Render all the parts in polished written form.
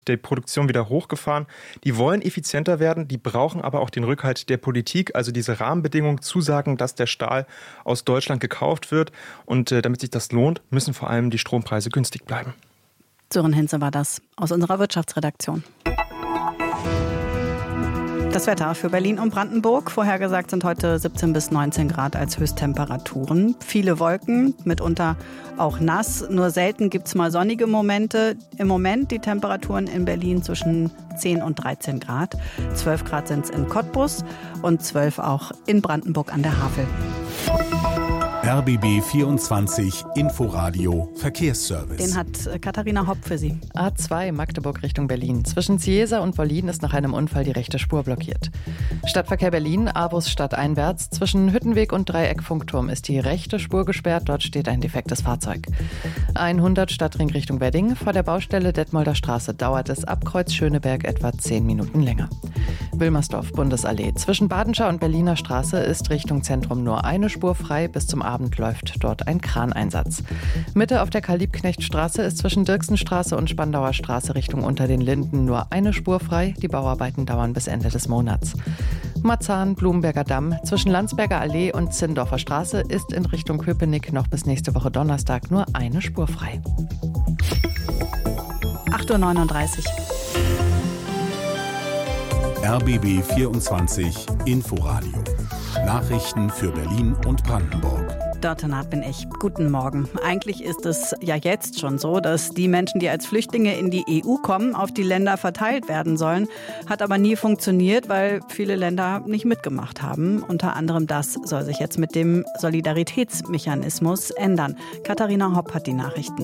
die Produktion wieder hochgefahren. Die wollen effizienter werden, die brauchen aber auch den Rückhalt der Politik, also diese Rahmenbedingungen, Zusagen, dass der Stahl aus Deutschland gekauft wird. Und damit sich das lohnt, müssen vor allem die Strompreise günstig bleiben. Sören Hinze war das aus unserer Wirtschaftsredaktion. Das Wetter für Berlin und Brandenburg. Vorhergesagt sind heute 17 bis 19 Grad als Höchsttemperaturen. Viele Wolken, mitunter auch nass. Nur selten gibt es mal sonnige Momente. Im Moment die Temperaturen in Berlin zwischen 10 und 13 Grad. 12 Grad sind es in Cottbus und 12 auch in Brandenburg an der Havel. RBB 24 Inforadio Verkehrsservice. Den hat Katharina Hopp für Sie. A2 Magdeburg Richtung Berlin. Zwischen Ciesa und Wollin ist nach einem Unfall die rechte Spur blockiert. Stadtverkehr Berlin, A-Bus stadteinwärts. Zwischen Hüttenweg und Dreieck-Funkturm ist die rechte Spur gesperrt. Dort steht ein defektes Fahrzeug. 100 Stadtring Richtung Wedding. Vor der Baustelle Detmolder Straße dauert es ab Kreuz Schöneberg etwa 10 Minuten länger. Wilmersdorf, Bundesallee. Zwischen Badenscher und Berliner Straße ist Richtung Zentrum nur eine Spur frei. Bis zum Abend läuft dort ein Kraneinsatz. Mitte auf der Karl-Liebknecht-Straße ist zwischen Dirksenstraße und Spandauer Straße Richtung Unter den Linden nur eine Spur frei. Die Bauarbeiten dauern bis Ende des Monats. Marzahn, Blumenberger Damm. Zwischen Landsberger Allee und Zindorfer Straße ist in Richtung Köpenick noch bis nächste Woche Donnerstag nur eine Spur frei. 8:39 Uhr. RBB 24 Inforadio. Nachrichten für Berlin und Brandenburg. Dörte Naht bin ich. Guten Morgen. Eigentlich ist es ja jetzt schon so, dass die Menschen, die als Flüchtlinge in die EU kommen, auf die Länder verteilt werden sollen. Hat aber nie funktioniert, weil viele Länder nicht mitgemacht haben. Unter anderem das soll sich jetzt mit dem Solidaritätsmechanismus ändern. Katharina Hopp hat die Nachrichten.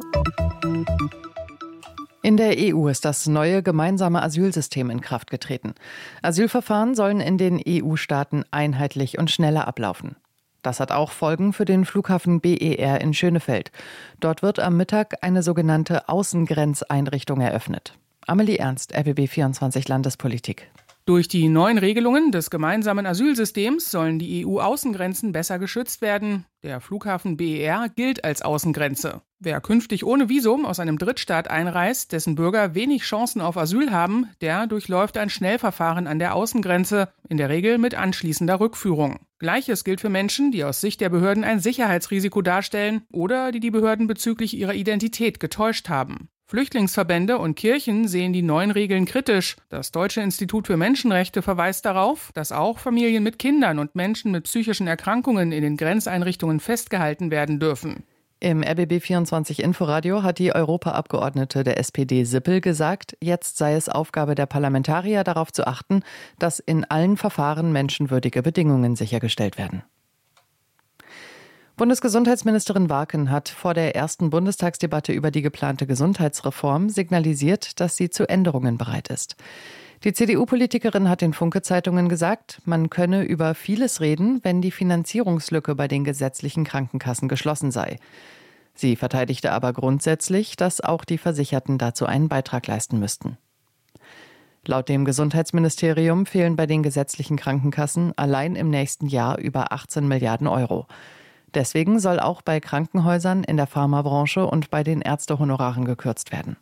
In der EU ist das neue gemeinsame Asylsystem in Kraft getreten. Asylverfahren sollen in den EU-Staaten einheitlich und schneller ablaufen. Das hat auch Folgen für den Flughafen BER in Schönefeld. Dort wird am Mittag eine sogenannte Außengrenzeinrichtung eröffnet. Amelie Ernst, RBB 24 Landespolitik. Durch die neuen Regelungen des gemeinsamen Asylsystems sollen die EU-Außengrenzen besser geschützt werden. Der Flughafen BER gilt als Außengrenze. Wer künftig ohne Visum aus einem Drittstaat einreist, dessen Bürger wenig Chancen auf Asyl haben, der durchläuft ein Schnellverfahren an der Außengrenze, in der Regel mit anschließender Rückführung. Gleiches gilt für Menschen, die aus Sicht der Behörden ein Sicherheitsrisiko darstellen oder die Behörden bezüglich ihrer Identität getäuscht haben. Flüchtlingsverbände und Kirchen sehen die neuen Regeln kritisch. Das Deutsche Institut für Menschenrechte verweist darauf, dass auch Familien mit Kindern und Menschen mit psychischen Erkrankungen in den Grenzeinrichtungen festgehalten werden dürfen. Im RBB 24 Inforadio hat die Europaabgeordnete der SPD Sippel gesagt, jetzt sei es Aufgabe der Parlamentarier, darauf zu achten, dass in allen Verfahren menschenwürdige Bedingungen sichergestellt werden. Bundesgesundheitsministerin Warken hat vor der ersten Bundestagsdebatte über die geplante Gesundheitsreform signalisiert, dass sie zu Änderungen bereit ist. Die CDU-Politikerin hat den Funke-Zeitungen gesagt, man könne über vieles reden, wenn die Finanzierungslücke bei den gesetzlichen Krankenkassen geschlossen sei. Sie verteidigte aber grundsätzlich, dass auch die Versicherten dazu einen Beitrag leisten müssten. Laut dem Gesundheitsministerium fehlen bei den gesetzlichen Krankenkassen allein im nächsten Jahr über 18 Milliarden Euro. Deswegen soll auch bei Krankenhäusern, in der Pharmabranche und bei den Ärztehonoraren gekürzt werden.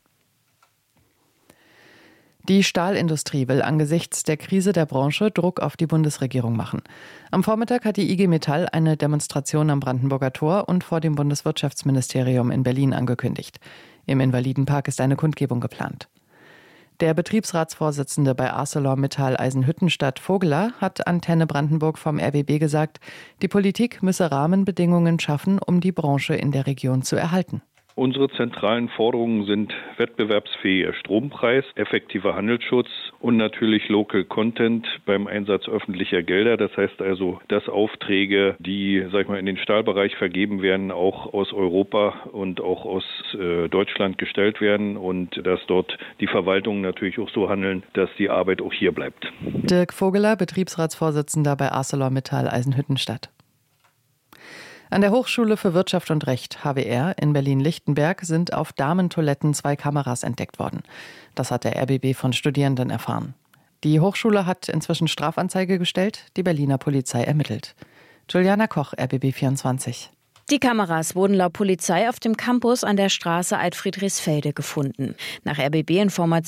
Die Stahlindustrie will angesichts der Krise der Branche Druck auf die Bundesregierung machen. Am Vormittag hat die IG Metall eine Demonstration am Brandenburger Tor und vor dem Bundeswirtschaftsministerium in Berlin angekündigt. Im Invalidenpark ist eine Kundgebung geplant. Der Betriebsratsvorsitzende bei ArcelorMittal Eisenhüttenstadt, Vogeler, hat Antenne Brandenburg vom RBB gesagt, die Politik müsse Rahmenbedingungen schaffen, um die Branche in der Region zu erhalten. Unsere zentralen Forderungen sind wettbewerbsfähiger Strompreis, effektiver Handelsschutz und natürlich Local Content beim Einsatz öffentlicher Gelder. Das heißt also, dass Aufträge, die in den Stahlbereich vergeben werden, auch aus Europa und auch aus Deutschland gestellt werden und dass dort die Verwaltungen natürlich auch so handeln, dass die Arbeit auch hier bleibt. Dirk Vogeler, Betriebsratsvorsitzender bei ArcelorMittal Eisenhüttenstadt. An der Hochschule für Wirtschaft und Recht, HWR, in Berlin-Lichtenberg sind auf Damentoiletten 2 Kameras entdeckt worden. Das hat der RBB von Studierenden erfahren. Die Hochschule hat inzwischen Strafanzeige gestellt, die Berliner Polizei ermittelt. Juliana Koch, RBB 24. Die Kameras wurden laut Polizei auf dem Campus an der Straße Altfriedrichsfelde gefunden. Nach RBB-Informationen